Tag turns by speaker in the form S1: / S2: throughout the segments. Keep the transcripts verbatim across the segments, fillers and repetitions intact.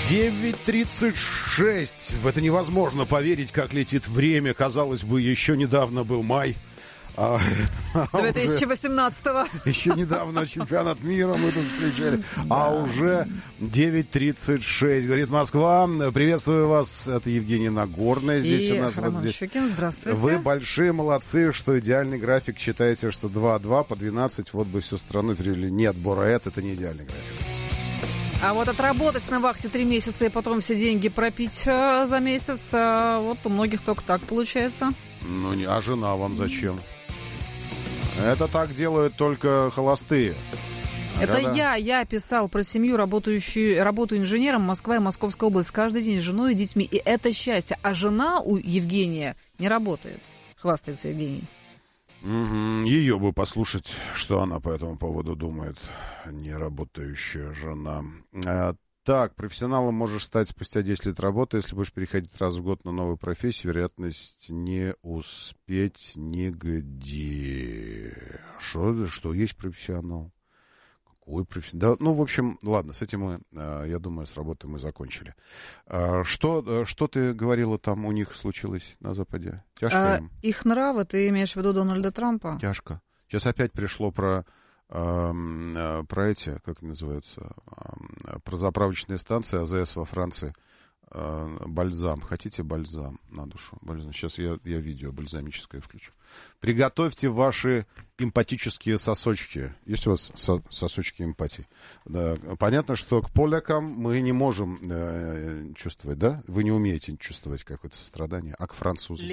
S1: девять тридцать шесть. В это невозможно поверить, как летит время. Казалось бы, еще недавно был май. А,
S2: две тысячи восемнадцатого.
S1: Еще недавно чемпионат мира мы тут встречали. А уже девять тридцать шесть. Говорит Москва. Приветствую вас. Это Евгения Нагорная. Здесь
S2: И
S1: у нас вот здесь.
S2: Щукин. Здравствуйте.
S1: Вы большие молодцы, что идеальный график считаете, что два-два по двенадцать. Вот бы всю страну перевели. Нет, Борает, это не идеальный график.
S2: А вот отработать на вахте три месяца и потом все деньги пропить э, за месяц, э, вот у многих только так получается.
S1: Ну, не, а жена вам зачем? Это так делают только холостые. А
S2: Это
S1: когда...
S2: я, я писал про семью, работающую, работаю инженером, Москва и Московская область, каждый день с женой и детьми. И это счастье. А жена у Евгения не работает, хвастается Евгений.
S1: Угу. Ее бы послушать, что она по этому поводу думает, неработающая жена. А, так, профессионалом можешь стать спустя десять лет работы, если будешь переходить раз в год на новую профессию, вероятность не успеть нигде. Что, что есть профессионал? Какой профессионал? Да, ну, в общем, ладно, с этим мы, я думаю, с работой мы закончили. Что, что ты говорила, там у них случилось на Западе? Тяжко
S2: а,
S1: им?
S2: Их нравы, ты имеешь в виду Дональда Трампа?
S1: Тяжко. Сейчас опять пришло про, э, про эти, как называются, э, про заправочные станции АЗС во Франции. Э, бальзам. Хотите бальзам на душу? Бальзам. Сейчас я, я видео бальзамическое включу. Приготовьте ваши эмпатические сосочки. Есть у вас со- сосочки эмпатии? Да. Понятно, что к полякам мы не можем э, чувствовать, да? Вы не умеете чувствовать какое-то сострадание, а к французам.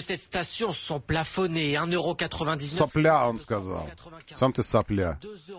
S1: Сопля, он сказал. Сам ты сопля.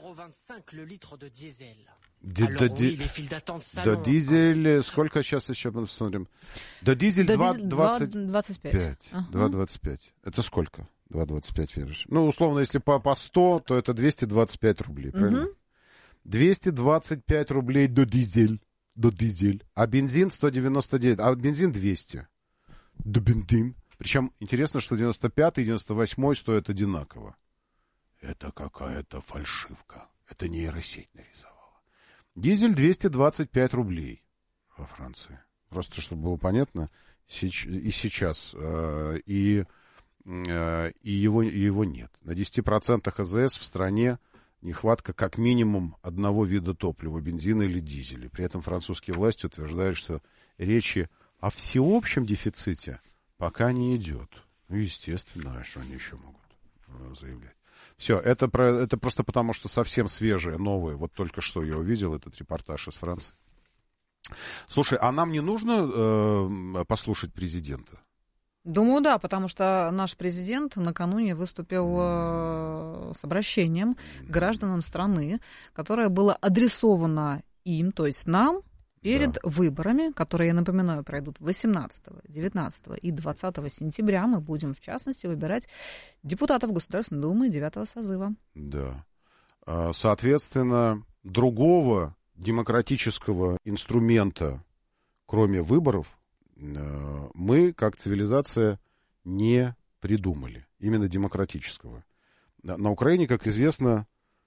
S1: До, до, до дизель, сколько сейчас еще посмотрим? До дизель два двадцать пять. два двадцать пять. Это сколько? два двадцать пять, веришь? Ну, условно, если по, по сто, то это двести двадцать пять рублей, правильно? Uh-huh. двести двадцать пять рублей до дизель. До дизель. А бензин сто девяносто девять. А бензин двести. До бензин. Причем интересно, что девяносто пятый и девяносто восьмой стоят одинаково. Это какая-то фальшивка. Это нейросеть нарисовала. Дизель двести двадцать пять рублей во Франции. Просто, чтобы было понятно, и сейчас, и, и его, его нет. На десяти процентах АЗС в стране нехватка как минимум одного вида топлива, бензина или дизеля. При этом французские власти утверждают, что речи о всеобщем дефиците пока не идет. Ну, естественно, а что они еще могут заявлять. Все, это, про, это просто потому, что совсем свежие, новые. Вот только что я увидел этот репортаж из Франции. Слушай, а нам не нужно э, послушать президента?
S2: Думаю, да, потому что наш президент накануне выступил э, с обращением к гражданам страны, которое было адресовано им, то есть нам, перед да. выборами, которые, я напоминаю, пройдут восемнадцатого, девятнадцатого и двадцатого сентября. Мы будем, в частности, выбирать депутатов Государственной Думы девятого созыва.
S1: Да. Соответственно, другого демократического инструмента, кроме выборов, мы, как цивилизация, не придумали. Именно демократического. На Украине, как известно,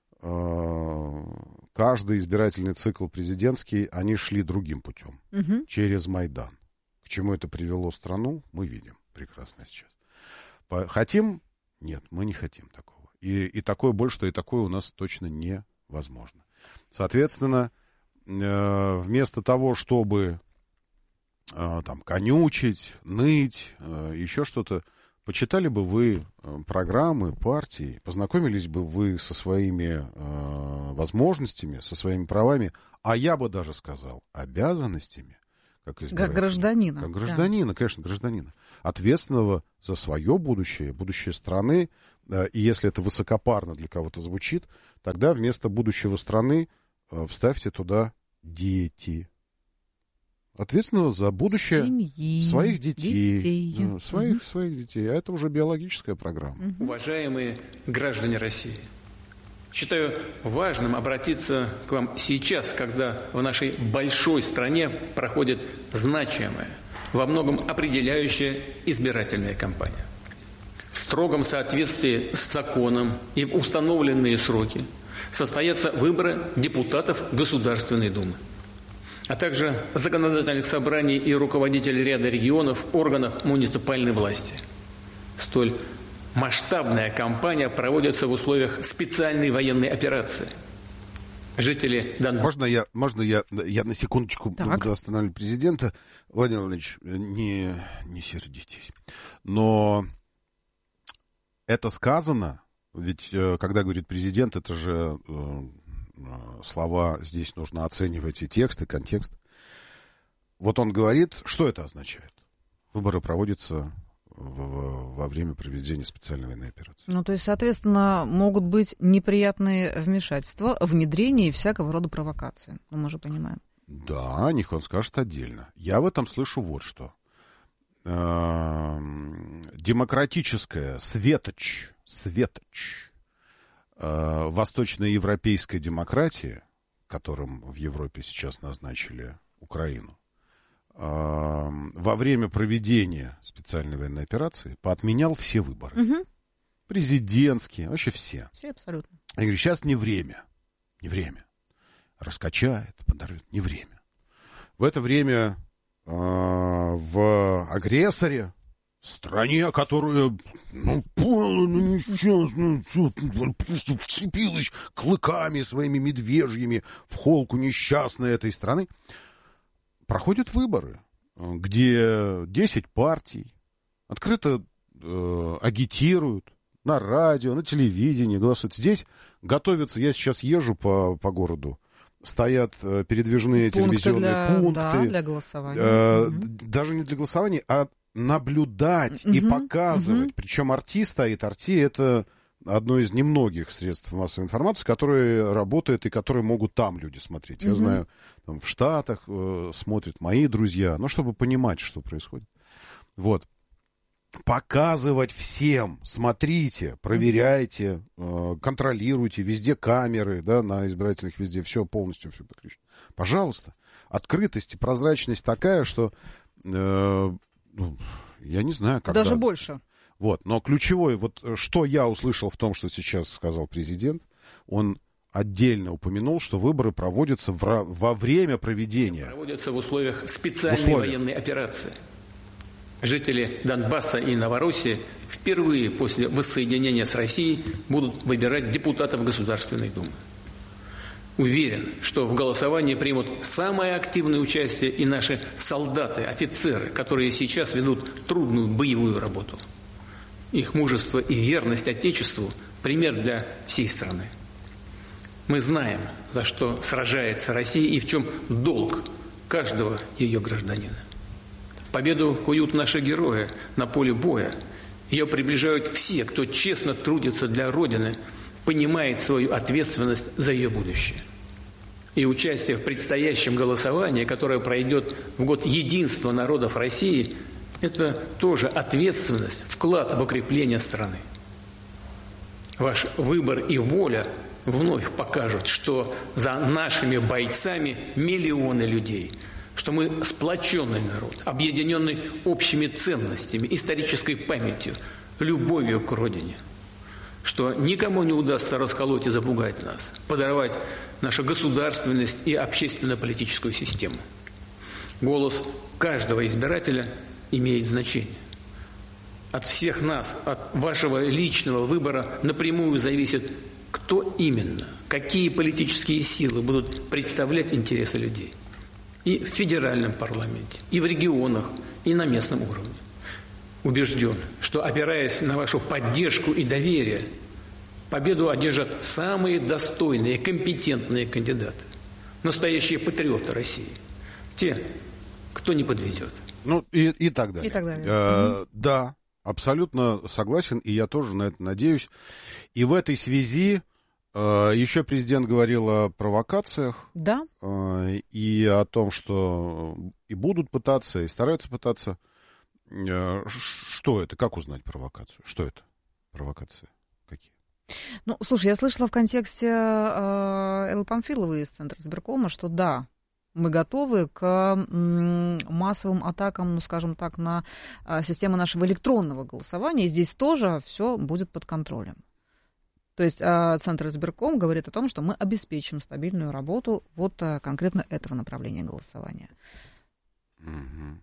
S1: каждый избирательный цикл президентский, они шли другим путем, угу. через Майдан. К чему это привело страну, мы видим прекрасно сейчас. Хотим? Нет, мы не хотим такого. И, и такое больше, что и такое у нас точно невозможно. Соответственно, вместо того, чтобы там конючить, ныть, еще что-то, почитали бы вы программы партии, познакомились бы вы со своими э, возможностями, со своими правами, а я бы даже сказал, обязанностями, как избирателя.
S2: Как гражданина.
S1: Как гражданина, да. Конечно, гражданина. Ответственного за свое будущее, будущее страны. Э, и если это высокопарно для кого-то звучит, тогда вместо будущего страны э, вставьте туда дети. Ответственного за будущее семьи, своих детей, детей. Ну, своих, угу. своих детей. А это уже биологическая программа.
S3: Угу. Уважаемые граждане России, считаю важным обратиться к вам сейчас, когда в нашей большой стране проходит значимая, во многом определяющая избирательная кампания. В строгом соответствии с законом и в установленные сроки состоятся выборы депутатов Государственной Думы. а также законодательных собраний и руководителей ряда регионов, органов муниципальной власти. Столь масштабная кампания проводится в условиях специальной военной операции. Жители Донбасса...
S1: Можно я, можно я, я на секундочку так. буду останавливать президента? Владимир Владимирович, не, не сердитесь. Но это сказано, ведь когда говорит президент, это же э, слова, здесь нужно оценивать и текст, и контекст. Вот он говорит, что это означает? Выборы проводятся во время проведения специальной военной операции.
S2: Ну, то есть, соответственно, могут быть неприятные вмешательства, внедрение и всякого рода провокации. Ну, мы же понимаем.
S1: Да, о них он скажет отдельно. Я в этом слышу вот что. Демократическая светоч, светоч, восточноевропейская демократия, которым в Европе сейчас назначили Украину, во время проведения специальной военной операции поотменял все выборы. Угу. Президентские, вообще все.
S2: Все абсолютно.
S1: Я говорю, сейчас не время. Не время. Раскачает, подорвет. Не время. В это время э, в агрессоре, в стране, которая, ну, полная несчастная, вцепилась клыками своими медвежьими в холку несчастной этой страны, проходят выборы, где десять партий открыто э, агитируют на радио, на телевидении, голосуют. Здесь готовятся, я сейчас езжу по, по городу, стоят э, передвижные пункты телевизионные для, пункты.
S2: Да, для голосования.
S1: Э, угу. Даже не для голосования, а наблюдать угу. и показывать. Угу. Причем Арти стоит. Арти — это одно из немногих средств массовой информации, которые работают и которые могут там люди смотреть. Я mm-hmm. знаю, там, в Штатах э, смотрят мои друзья, ну, чтобы понимать, что происходит. Вот. Показывать всем, смотрите, проверяйте, э, контролируйте, везде камеры, да, на избирательных везде, все полностью, все подключено. Пожалуйста. Открытость и прозрачность такая, что э, ну, я не знаю, когда...
S2: Даже больше.
S1: Вот, но ключевое, вот что я услышал в том, что сейчас сказал президент, он отдельно упомянул, что выборы проводятся в, во время проведения.
S3: Проводятся в условиях специальной условиях. военной операции. Жители Донбасса и Новороссии впервые после воссоединения с Россией будут выбирать депутатов Государственной Думы. Уверен, что в голосовании примут самое активное участие и наши солдаты, офицеры, которые сейчас ведут трудную боевую работу. Их мужество и верность Отечеству – пример для всей страны. Мы знаем, за что сражается Россия и в чем долг каждого ее гражданина. Победу куют наши герои на поле боя. Ее приближают все, кто честно трудится для Родины, понимает свою ответственность за ее будущее. И участие в предстоящем голосовании, которое пройдет в год единства народов России – это тоже ответственность, вклад в укрепление страны. Ваш выбор и воля вновь покажут, что за нашими бойцами миллионы людей, что мы сплоченный народ, объединенный общими ценностями, исторической памятью, любовью к Родине, что никому не удастся расколоть и запугать нас, подорвать нашу государственность и общественно-политическую систему. Голос каждого избирателя имеет значение. От всех нас, от вашего личного выбора напрямую зависит, кто именно, какие политические силы будут представлять интересы людей. И в федеральном парламенте, и в регионах, и на местном уровне. Убежден, что, опираясь на вашу поддержку и доверие, победу одержат самые достойные, компетентные кандидаты, настоящие патриоты России, те, кто не подведет.
S1: Ну, и, и так далее.
S2: И так далее.
S1: Э, угу. Да, абсолютно согласен, и я тоже на это надеюсь. И в этой связи э, еще президент говорил о провокациях.
S2: Да.
S1: Э, и о том, что и будут пытаться, и стараются пытаться. Э, что это? Как узнать провокацию? Что это? Провокации какие?
S2: Ну, слушай, я слышала в контексте э, Эллы Памфиловой из Центра избиркома, что да, мы готовы к массовым атакам, ну, скажем так, на систему нашего электронного голосования. И здесь тоже все будет под контролем. То есть Центр избирком говорит о том, что мы обеспечим стабильную работу вот конкретно этого направления голосования.
S1: Угу.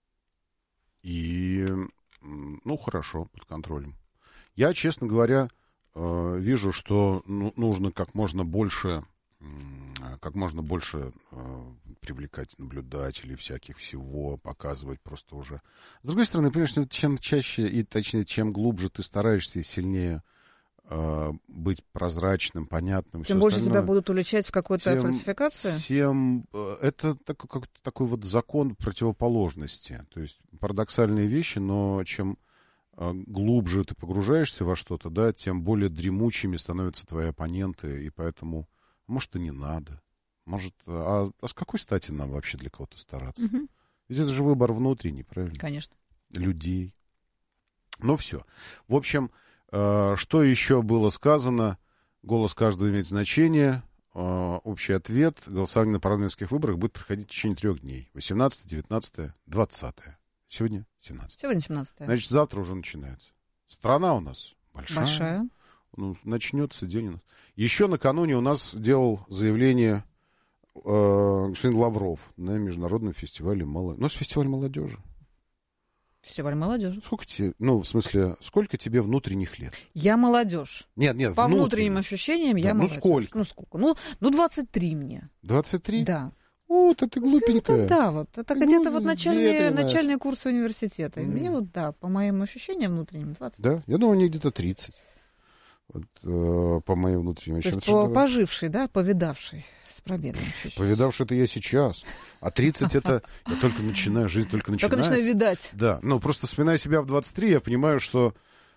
S1: И, ну, хорошо, под контролем. Я, честно говоря, вижу, что нужно как можно больше, как можно больше привлекать наблюдателей всяких всего, показывать просто уже. С другой стороны, понимаешь, чем чаще и, точнее, чем глубже ты стараешься и сильнее быть прозрачным, понятным.
S2: Тем больше тебя будут уличать в какой-то тем, фальсификации?
S1: Тем, это такой, как, такой вот закон противоположности. То есть парадоксальные вещи, но чем глубже ты погружаешься во что-то, да, тем более дремучими становятся твои оппоненты, и поэтому, может, и не надо. Может, а, а с какой стати нам вообще для кого-то стараться? Угу. Ведь это же выбор внутренний, правильно?
S2: Конечно.
S1: Людей. Ну, все. В общем, что еще было сказано? Голос каждого имеет значение. Общий ответ. Голосование на парламентских выборах будет проходить в течение трех дней. восемнадцатое, девятнадцатое, двадцатое. Сегодня семнадцатое.
S2: Сегодня семнадцатое.
S1: Значит, завтра уже начинается. Страна у нас большая.
S2: Большая.
S1: Ну, начнется день у нас. Еще накануне у нас делал заявление э, господин Лавров на международном фестивале молодежи. Ну, с фестивалем молодежи.
S2: Фестиваль молодежи.
S1: Сколько тебе, ну, в смысле, сколько тебе внутренних лет?
S2: Я молодежь.
S1: Нет, нет,
S2: по внутренним ощущениям да, я
S1: ну,
S2: молодежь.
S1: Сколько?
S2: Ну, сколько? Ну, ну, двадцать три мне.
S1: двадцать три?
S2: Да.
S1: Вот, это глупенькая.
S2: Ну, да, вот. Это где-то вот начальные, начальные курсы университета. Mm. Мне вот, да, по моим ощущениям внутренним, двадцать.
S1: Да? Я думаю, мне где-то тридцать. Вот, э, по моим внутренним ощущениям.
S2: То есть по, поживший, да, повидавший. С пробегом чуть-чуть.
S1: Повидавший это я сейчас. А тридцать это я только начинаю, жизнь только начинается.
S2: Только начинаю видать.
S1: Да, ну просто вспоминая себя в двадцать три, я понимаю, что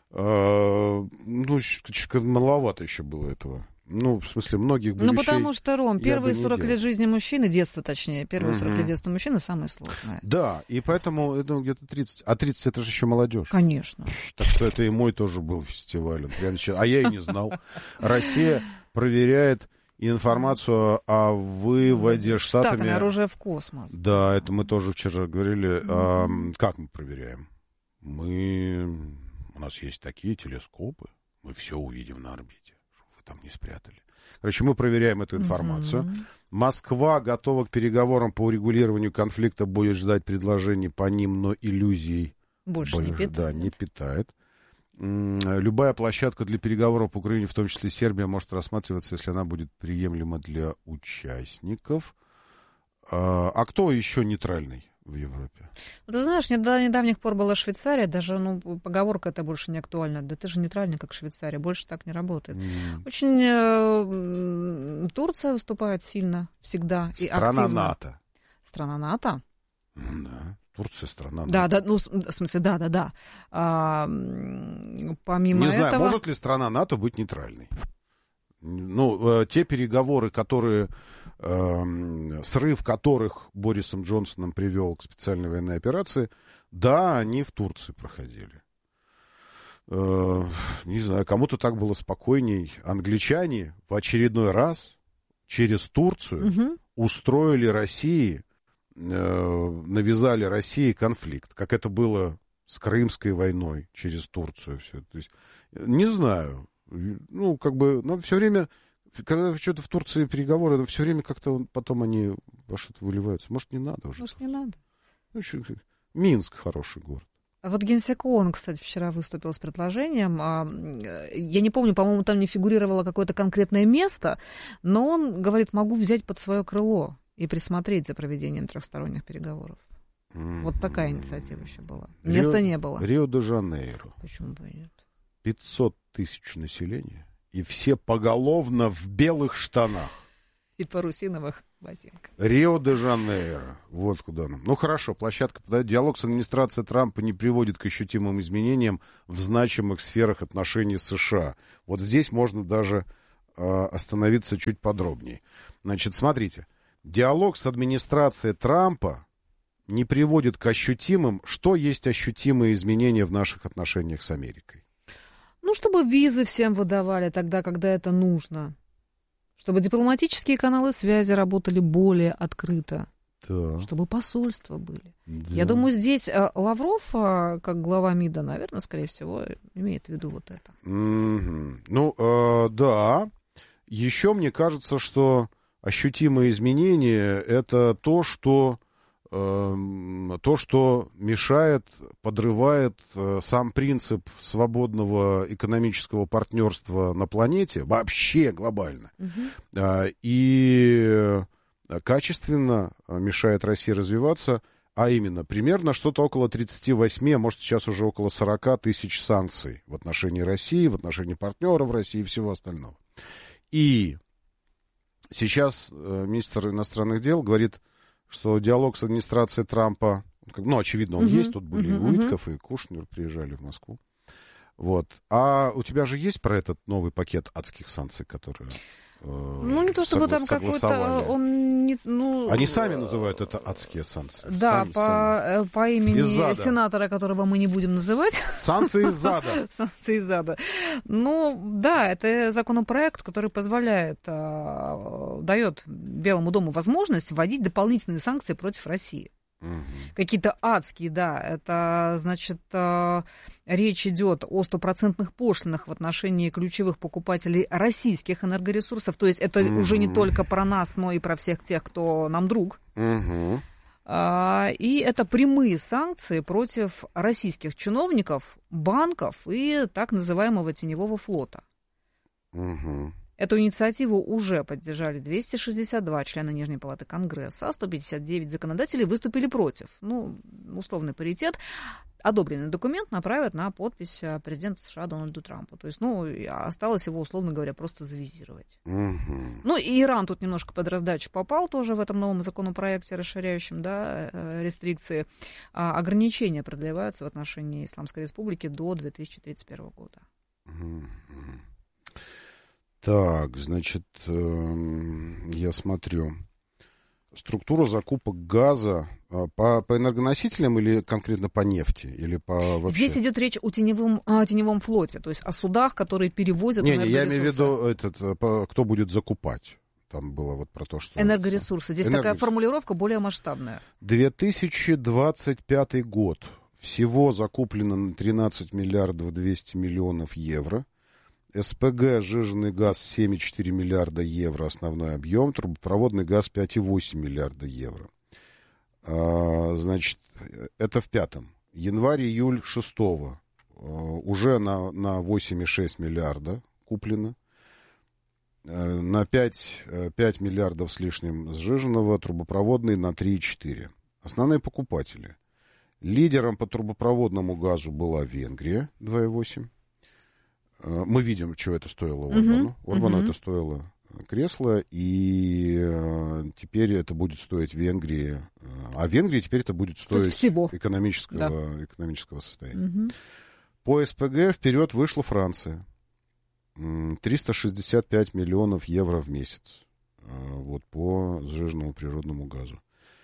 S1: э, ну, маловато еще было этого. Ну, в смысле, многих бы
S2: Ну,
S1: вещей
S2: потому что, Ром, первые сорок
S1: делал.
S2: лет жизни мужчины, детства точнее, первые сорок лет детства мужчины самые сложные.
S1: Да, и поэтому, я думаю, где-то тридцать. А тридцать это же еще молодежь.
S2: Конечно.
S1: Так что это и мой тоже был фестиваль. А я и не знал. Россия проверяет информацию о выводе штатами...
S2: Штатами оружия в космос.
S1: Да, это мы тоже вчера говорили. А, как мы проверяем? Мы... У нас есть такие телескопы, мы все увидим на орбите, чтобы вы там не спрятали. Короче, мы проверяем эту информацию. Mm-hmm. Москва готова к переговорам по урегулированию конфликта, будет ждать предложений по ним, но иллюзий
S2: больше, больше не питает.
S1: Да, не питает. Любая площадка для переговоров по Украине, в том числе Сербия, может рассматриваться, если она будет приемлема для участников. А кто еще нейтральный в Европе?
S2: Ты знаешь, до недавних пор была Швейцария, даже ну, поговорка эта больше не актуальна. Да ты же нейтральный, как Швейцария, больше так не работает. Mm. Очень э, Турция выступает сильно, всегда и
S1: Страна
S2: активно.
S1: НАТО.
S2: Страна НАТО?
S1: Mm, да. Турция страна НАТО.
S2: Да, да, ну, в смысле, да, да, да. А, помимо
S1: Не
S2: этого...
S1: знаю, может ли страна НАТО быть нейтральной? Ну, э, те переговоры, которые, э, срыв которых Борисом Джонсоном привел к специальной военной операции, да, они в Турции проходили. Э, не знаю, кому-то так было спокойней. Англичане в очередной раз через Турцию угу. устроили России, навязали России конфликт, как это было с Крымской войной через Турцию. Все. То есть, не знаю, ну, как бы, но все время, когда что-то в Турции переговоры, но все время как-то потом они во что-то выливаются. Может, не надо уже?
S2: Может, не надо.
S1: Ну, Минск хороший город.
S2: Вот Генсек ООН, кстати, вчера выступил с предложением. Я не помню, по-моему, там не фигурировало какое-то конкретное место, но он говорит, могу взять под свое крыло и присмотреть за проведением трехсторонних переговоров. Mm-hmm. Вот такая инициатива еще была. Места Рио, не было.
S1: Рио-де-Жанейро.
S2: Почему бы и нет?
S1: пятьсот тысяч населения, и все поголовно в белых штанах.
S2: И парусиновых ботинках.
S1: Рио-де-Жанейро. Вот куда нам. Ну, хорошо, площадка подает. Диалог с администрацией Трампа не приводит к ощутимым изменениям в значимых сферах отношений с США. Вот здесь можно даже э, остановиться чуть подробнее. Значит, смотрите. Диалог с администрацией Трампа не приводит к ощутимым. Что есть ощутимые изменения в наших отношениях с Америкой?
S2: Ну, чтобы визы всем выдавали тогда, когда это нужно. Чтобы дипломатические каналы связи работали более открыто. Да. Чтобы посольства были. Да. Я думаю, здесь Лавров, как глава МИДа, наверное, скорее всего, имеет в виду вот это.
S1: Mm-hmm. Ну, э, да. Еще мне кажется, что ощутимые изменения — это то, что, э, то, что мешает, подрывает э, сам принцип свободного экономического партнерства на планете, вообще глобально. Mm-hmm. Э, и... качественно мешает России развиваться, а именно примерно что-то около тридцать восемь, а может сейчас уже около сорок тысяч санкций в отношении России, в отношении партнеров России и всего остального. И сейчас министр иностранных дел говорит, что диалог с администрацией Трампа, ну, очевидно, он uh-huh, есть, тут были uh-huh, Уитков и Кушнер приезжали в Москву. Вот. А у тебя же есть про этот новый пакет адских санкций, которые...
S2: Ну, не то чтобы там какой-то... Он не, ну,
S1: Они сами называют это адские санкции.
S2: Да,
S1: сами,
S2: по,
S1: сами.
S2: по имени сенатора, которого мы не будем называть.
S1: Санкции из зада.
S2: Санкции из зада. Ну, да, это законопроект, который позволяет, дает Белому дому возможность вводить дополнительные санкции против России. Угу. Какие-то адские, да, это, значит, речь идет о стопроцентных пошлинах в отношении ключевых покупателей российских энергоресурсов, то есть это угу. уже не только про нас, но и про всех тех, кто нам друг. Угу. И это прямые санкции против российских чиновников, банков и так называемого теневого флота. Угу. Эту инициативу уже поддержали двести шестьдесят два члена Нижней палаты Конгресса, а сто пятьдесят девять законодателей выступили против. Ну, условный паритет. Одобренный документ направят на подпись президента США Дональду Трампу. То есть, ну, осталось его, условно говоря, просто завизировать. Угу. Ну, и Иран тут немножко под раздачу попал тоже в этом новом законопроекте, расширяющем, да, рестрикции. А ограничения продлеваются в отношении Исламской Республики до две тысячи тридцать первого года.
S1: Угу. Так, значит, я смотрю. Структура закупок газа по, по энергоносителям или конкретно по нефти? Или по вообще?
S2: Здесь идет речь о теневом, о теневом флоте, то есть о судах, которые перевозят
S1: не,
S2: энергоресурсы.
S1: Не, я имею в виду, этот, кто будет закупать. Там было вот про то, что...
S2: Энергоресурсы. Здесь Энергоресурсы. Такая формулировка более масштабная.
S1: две тысячи двадцать пятый год. Всего закуплено на тринадцать миллиардов двести миллионов евро. СПГ, сжиженный газ семь целых четыре десятых миллиарда евро, основной объем, трубопроводный газ пять целых восемь десятых миллиарда евро. А, значит, это в пятом. Январь-июль шестого а, уже на, на восемь целых шесть десятых миллиарда куплено. А, на пять, пять миллиардов с лишним сжиженного, трубопроводный на три целых четыре десятых. Основные покупатели. Лидером по трубопроводному газу была Венгрия, два целых восемь десятых. Мы видим, что это стоило Орбану. Uh-huh. Орбану uh-huh. это стоило кресло, и э, теперь это будет стоить Венгрии. А Венгрии теперь это будет стоить всего. экономического, да. экономического состояния. Uh-huh. По СПГ вперед вышла Франция. триста шестьдесят пять миллионов евро в месяц. Вот, по сжиженному природному газу.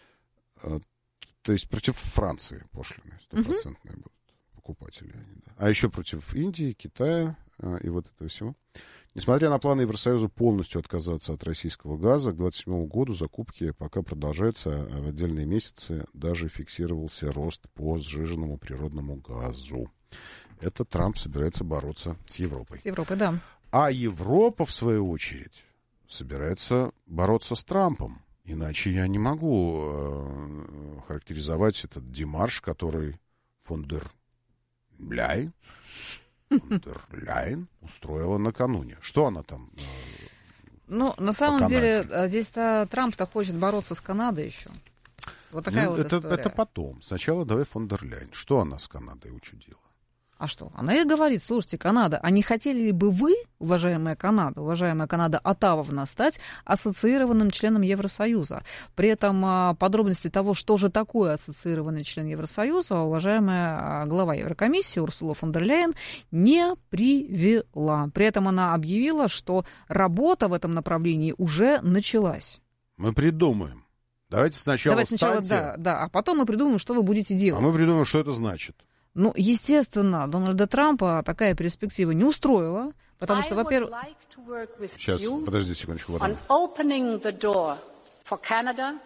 S1: То есть против Франции пошлины стопроцентные uh-huh. будут покупатели. Да. А еще против Индии, Китая и вот этого всего. Несмотря на планы Евросоюза полностью отказаться от российского газа, к двадцать седьмому году закупки пока продолжаются, а в отдельные месяцы даже фиксировался рост по сжиженному природному газу. Это Трамп собирается бороться с Европой.
S2: С Европой, да.
S1: А Европа, в свою очередь, собирается бороться с Трампом. Иначе я не могу э, характеризовать этот демарш, который фон дер Ляйн, фон дер Ляйн устроила накануне. Что она там? Э,
S2: ну, на самом деле, здесь-то Трамп-то хочет бороться с Канадой еще. Вот такая ну, вот
S1: это,
S2: история.
S1: Это потом. Сначала давай фон дер Ляйн. Что она с Канадой учудила?
S2: А что? Она и говорит, слушайте, Канада, а не хотели ли бы вы, уважаемая Канада, уважаемая Канада Оттавовна, стать ассоциированным членом Евросоюза? При этом подробности того, что же такое ассоциированный член Евросоюза, уважаемая глава Еврокомиссии Урсула фон дер Ляйен не привела. При этом она объявила, что работа в этом направлении уже началась.
S1: Мы придумаем. Давайте сначала
S2: Давайте сначала,
S1: станьте...
S2: да, да, а потом мы придумаем, что вы будете делать.
S1: А мы придумаем, что это значит.
S2: Ну, естественно, Дональда Трампа такая перспектива не устроила, потому что, во-первых...
S1: Сейчас, подожди секундочку.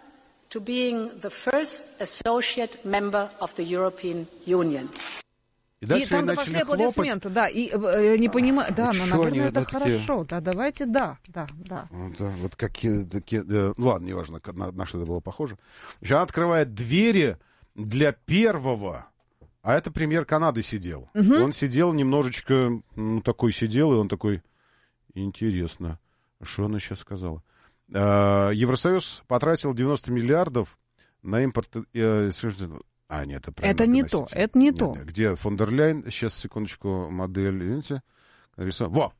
S4: to being the first associate member of the European Union.
S1: И, дальше
S2: и там пошли аплодисменты, да, и э, не понимаю, да, но, наверное, это хорошо, такие... да, давайте, да, да, да.
S1: да вот какие такие, э, ну ладно, неважно, на, на что это было похоже. Еще она открывает двери для первого, а это премьер Канады сидел. Угу. Он сидел немножечко, ну, такой сидел, и он такой, интересно, что она сейчас сказала? Э, Евросоюз потратил девяносто миллиардов на импорт... Э, А, нет, это правильно.
S2: Это не то, это не
S1: нет,
S2: то.
S1: Нет, где фон дер Ляйен? Сейчас, секундочку, модель, видите? Нарисован. Во!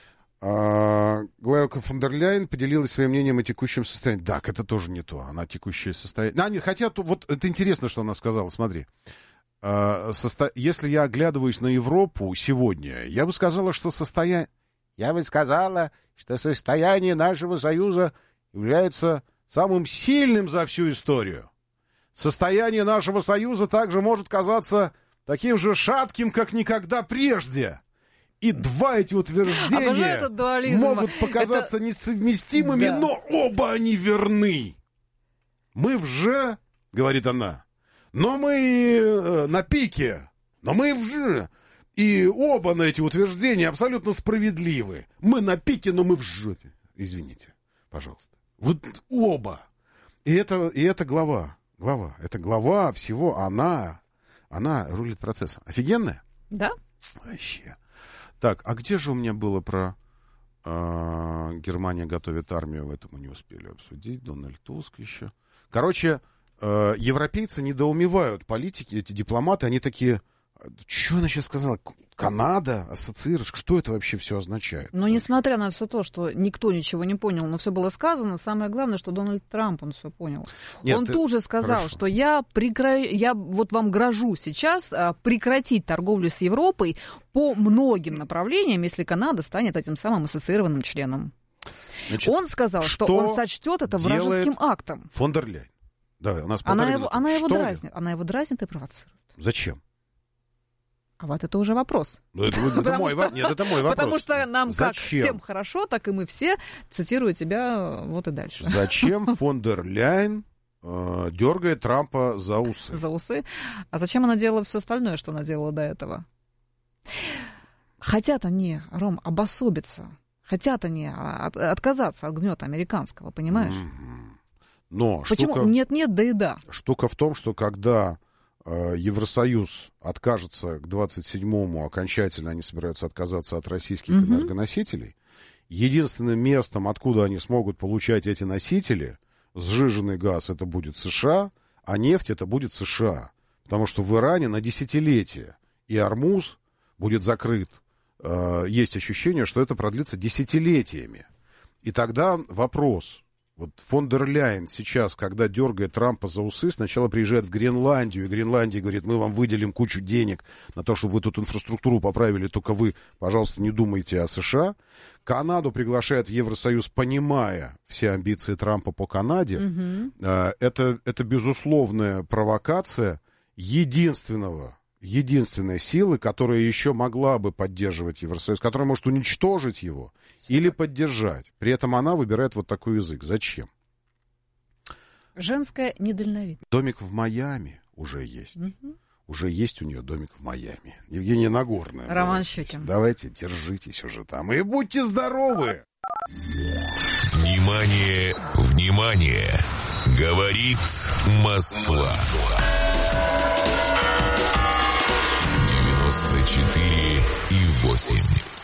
S1: А, Главка фон дер Ляйен поделилась своим мнением о текущем состоянии. Так, это тоже не то. Она текущее состояние... А, нет, хотя, вот это интересно, что она сказала, смотри. А, состо... Если я оглядываюсь на Европу сегодня, я бы сказала, что состояние... Я бы сказала, что состояние нашего Союза является самым сильным за всю историю. Состояние нашего Союза также может казаться таким же шатким, как никогда прежде. И два эти утверждения могут показаться это... несовместимыми, да. Но оба они верны. Мы вже, говорит она, но мы на пике, но мы вже. И оба на эти утверждения абсолютно справедливы. Мы на пике, но мы в жопе. Извините, пожалуйста. Вот оба. И это, и это глава. Глава. Это глава всего. Она, она рулит процессом. Офигенная?
S2: Да.
S1: Вообще. Так, а где же у меня было про э, Германия готовит армию? В этом мы не успели обсудить. Дональд Туск еще. Короче, э, европейцы недоумевают политики, эти дипломаты, они такие... Что она сейчас сказала? Канада, ассоциируешь? Что это вообще все означает?
S2: Но несмотря на все то, что никто ничего не понял, но все было сказано, самое главное, что Дональд Трамп, он все понял. Нет, он ты... тут же сказал, Хорошо. что я, прекра... я вот вам грожу сейчас а, прекратить торговлю с Европой по многим направлениям, если Канада станет этим самым ассоциированным членом. Значит, он сказал, что, что он сочтет это вражеским актом.
S1: Фон дер Ляйен. Да, у нас
S2: она его, она его дразнит. Она его дразнит и провоцирует.
S1: Зачем?
S2: А вот это уже вопрос.
S1: Ну, это, это мой, что, нет, это мой вопрос.
S2: Потому что нам
S1: Зачем?
S2: Как всем хорошо, так и мы все, цитирую тебя, вот и дальше.
S1: Зачем фон дер Ляйен э, дергает Трампа за усы?
S2: За усы? А зачем она делала все остальное, что она делала до этого? Хотят они, Ром, обособиться. Хотят они от, отказаться от гнета американского, понимаешь? Mm-hmm.
S1: Но
S2: Почему?
S1: Штука,
S2: нет-нет, да и да.
S1: Штука в том, что когда... Евросоюз откажется к двадцать седьмому, окончательно они собираются отказаться от российских mm-hmm. энергоносителей. Единственным местом, откуда они смогут получать эти носители, сжиженный газ, это будет США, а нефть это будет США. Потому что в Иране на десятилетие и Ормуз будет закрыт. Есть ощущение, что это продлится десятилетиями. И тогда вопрос... Вот фон дер Ляйен сейчас, когда дергает Трампа за усы, сначала приезжает в Гренландию, и Гренландия говорит, мы вам выделим кучу денег на то, чтобы вы тут инфраструктуру поправили, только вы, пожалуйста, не думайте о США. Канаду приглашает в Евросоюз, понимая все амбиции Трампа по Канаде. Угу. Это, это безусловная провокация единственного, единственной силы, которая еще могла бы поддерживать Евросоюз, которая может уничтожить его или поддержать. При этом она выбирает вот такой язык. Зачем?
S2: Женская недальновидность.
S1: Домик в Майами уже есть. Угу. Уже есть у нее домик в Майами. Евгения Нагорная.
S2: Роман Щукин.
S1: Давайте, держитесь уже там. И будьте здоровы!
S5: Внимание, внимание! Говорит Москва. девяносто четыре и восемь.